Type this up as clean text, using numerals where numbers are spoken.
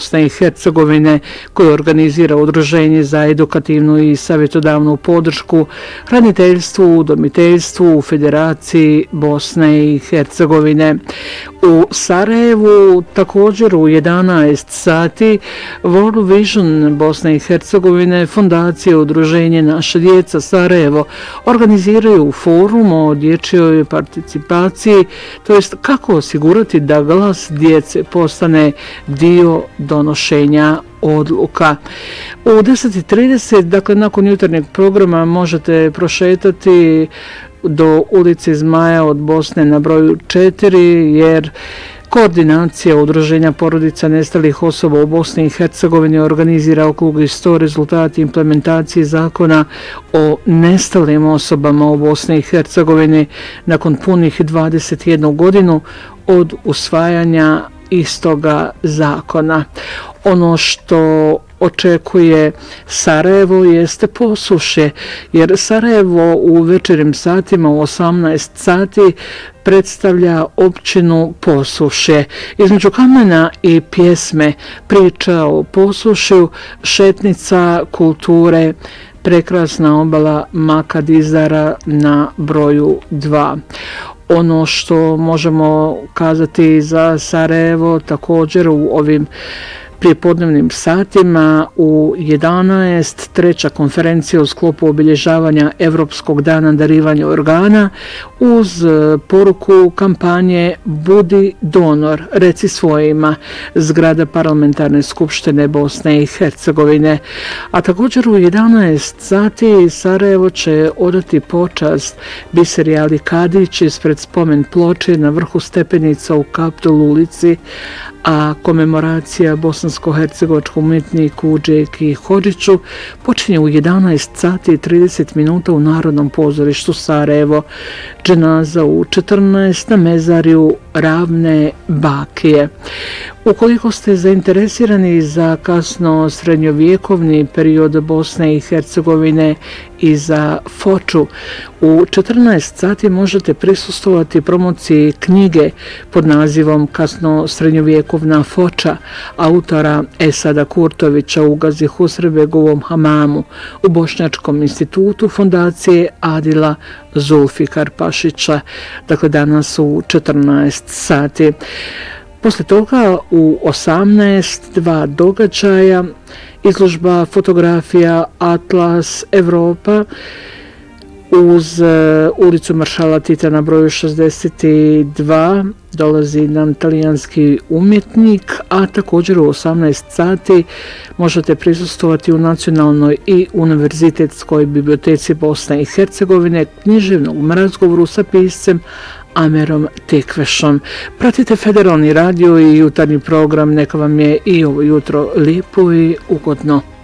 Bosne i Hercegovine koje organizira Udruženje za edukativnu i savjetodavnu podršku hraniteljstvu, udomiteljstvu u Federaciji Bosne i Hercegovine. U Sarajevu također u 11 sati World Vision Bosne i Hercegovine, Fondacija Udruženje Naša djeca Sarajevo organiziraju forum o dječjoj participaciji, to jest kako osigurati da glas djece postane dio donošenja odluka. U 10:30, dakle nakon jutarnjeg programa, možete prošetati do ulice Zmaja od Bosne na broju 4, jer Koordinacija Udruženja porodica nestalih osoba u Bosni i Hercegovini organizira okrugli sto rezultati implementacije zakona o nestalim osobama u Bosni i Hercegovini nakon punih 21 godinu od usvajanja istoga zakona. Ono što očekuje Sarajevo jeste posuše, jer Sarajevo u večernjim satima u 18 sati predstavlja općinu Posuše. Između kamena i pjesme, priča o posušju, šetnica kulture, prekrasna obala Makadizara na broju 2. Ono što možemo kazati za Sarajevo također u ovim prijepodnevnim satima u 11, treća konferencija u sklopu obilježavanja Evropskog dana darivanja organa uz poruku kampanje Budi donor, reci svojima, zgrada Parlamentarne skupštine Bosne i Hercegovine. A također u 11 sati Sarajevo će odati počast Biseri Ali Kadić ispred spomen ploče na vrhu stepenica u Kaptol ulici, a komemoracija bosansko-hercegovačkom umjetniku Džeki Hodžiću počinje u 11 sati i 30 minuta u Narodnom pozorištu Sarajevo. Dženaza u 14 na mezarju Ravne Bakije. Ukoliko ste zainteresirani za kasno srednjovjekovni period Bosne i Hercegovine i za Foču, u 14 sati možete prisustvovati promociji knjige pod nazivom Kasno srednjovjekovna Foča autora Esada Kurtovića u Gazi Husrebegovom hamamu u Bošnjačkom institutu Fondacije Adila Zulfikar Pašića. Dakle, danas u 14 sati. Poslije toga u 18 dva događaja, izložba fotografija Atlas Evropa uz ulicu Maršala Tita na broju 62 dolazi nam talijanski umjetnik, a također u 18 sati možete prisustvovati u Nacionalnoj i Univerzitetskoj biblioteci Bosne i Hercegovine književnom razgovoru sa piscem Amerom Tekvešom. Pratite Federalni radio i jutarnji program, neka vam je i ovo jutro lijepo i ugodno.